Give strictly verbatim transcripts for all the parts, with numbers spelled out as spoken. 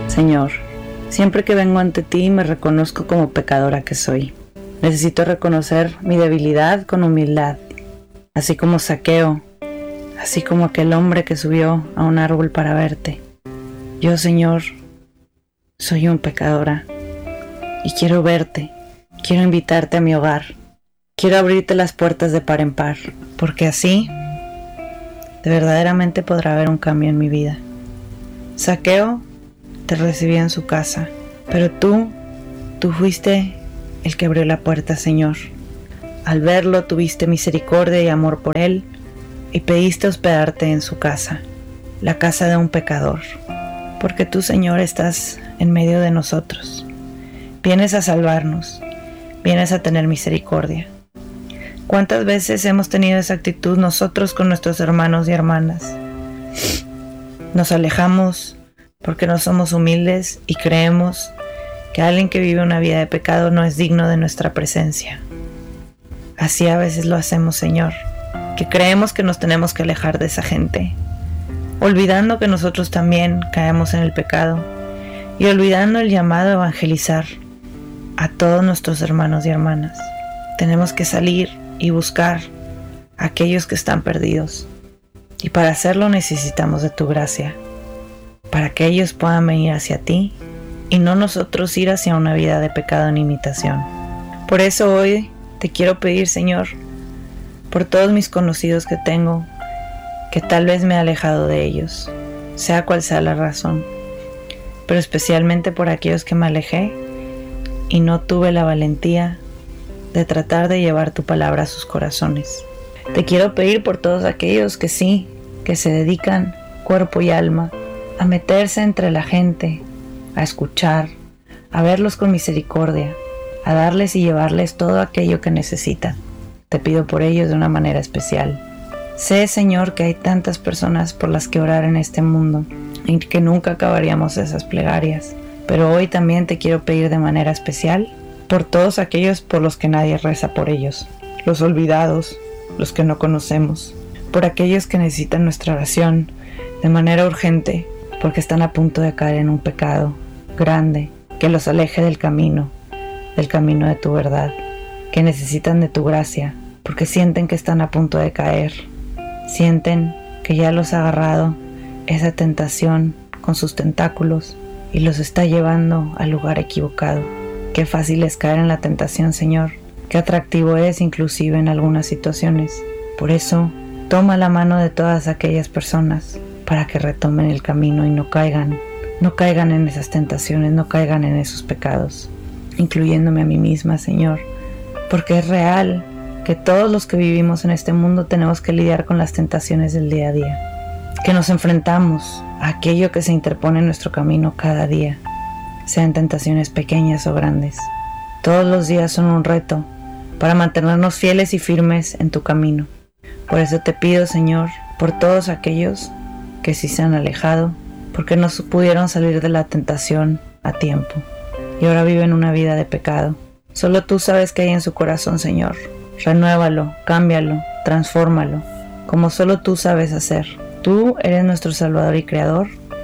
Señor, siempre que vengo ante ti me reconozco como pecadora que soy. Necesito reconocer mi debilidad con humildad, así como Zaqueo, así como aquel hombre que subió a un árbol para verte. Yo, Señor, soy un pecadora y quiero verte, quiero invitarte a mi hogar, quiero abrirte las puertas de par en par, porque así de verdaderamente podrá haber un cambio en mi vida. Zaqueo te recibía en su casa, pero tú, tú fuiste el que abrió la puerta, Señor. Al verlo tuviste misericordia y amor por él y pediste hospedarte en su casa, la casa de un pecador, porque tú, Señor, estás en medio de nosotros. Vienes a salvarnos, vienes a tener misericordia. ¿Cuántas veces hemos tenido esa actitud nosotros con nuestros hermanos y hermanas? Nos alejamos porque no somos humildes y creemos que alguien que vive una vida de pecado no es digno de nuestra presencia. Así a veces lo hacemos, Señor, que creemos que nos tenemos que alejar de esa gente, olvidando que nosotros también caemos en el pecado y olvidando el llamado a evangelizar a todos nuestros hermanos y hermanas. Tenemos que salir y buscar a aquellos que están perdidos, y para hacerlo necesitamos de tu gracia, para que ellos puedan venir hacia ti y no nosotros ir hacia una vida de pecado en imitación. Por eso hoy te quiero pedir, Señor, por todos mis conocidos que tengo, que tal vez me he alejado de ellos, sea cual sea la razón, pero especialmente por aquellos que me alejé y no tuve la valentía de tratar de llevar tu palabra a sus corazones. Te quiero pedir por todos aquellos que sí, que se dedican cuerpo y alma a meterse entre la gente, a escuchar, a verlos con misericordia, a darles y llevarles todo aquello que necesitan. Te pido por ellos de una manera especial. Sé, Señor, que hay tantas personas por las que orar en este mundo y que nunca acabaríamos esas plegarias, pero hoy también te quiero pedir de manera especial por todos aquellos por los que nadie reza por ellos, los olvidados, los que no conocemos, por aquellos que necesitan nuestra oración de manera urgente porque están a punto de caer en un pecado grande que los aleje del camino, del camino de tu verdad, que necesitan de tu gracia porque sienten que están a punto de caer, sienten que ya los ha agarrado esa tentación con sus tentáculos y los está llevando al lugar equivocado. Qué fácil es caer en la tentación, Señor. Qué atractivo es inclusive en algunas situaciones. Por eso, toma la mano de todas aquellas personas para que retomen el camino y no caigan, no caigan en esas tentaciones, no caigan en esos pecados, incluyéndome a mí misma, Señor. Porque es real que todos los que vivimos en este mundo tenemos que lidiar con las tentaciones del día a día, que nos enfrentamos a aquello que se interpone en nuestro camino cada día, sean tentaciones pequeñas o grandes. Todos los días son un reto para mantenernos fieles y firmes en tu camino. Por eso te pido, Señor, por todos aquellos que sí se han alejado, porque no pudieron salir de la tentación a tiempo y ahora viven una vida de pecado. Solo tú sabes qué hay en su corazón, Señor. Renuévalo, cámbialo, transfórmalo, como solo tú sabes hacer. Tú eres nuestro Salvador y Creador,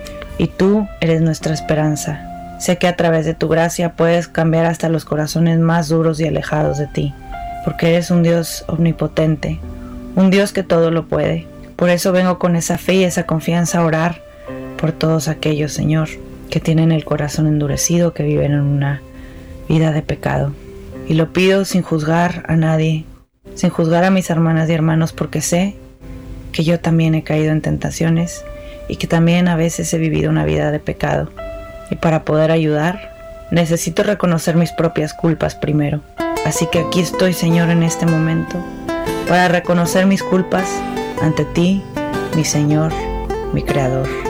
y tú eres nuestra esperanza. Sé que a través de tu gracia puedes cambiar hasta los corazones más duros y alejados de ti, porque eres un Dios omnipotente, un Dios que todo lo puede. Por eso vengo con esa fe y esa confianza a orar por todos aquellos, Señor, que tienen el corazón endurecido, que viven en una vida de pecado. Y lo pido sin juzgar a nadie, sin juzgar a mis hermanas y hermanos, porque sé que yo también he caído en tentaciones y que también a veces he vivido una vida de pecado. Y para poder ayudar, necesito reconocer mis propias culpas primero. Así que aquí estoy, Señor, en este momento, para reconocer mis culpas ante ti, mi Señor, mi Creador.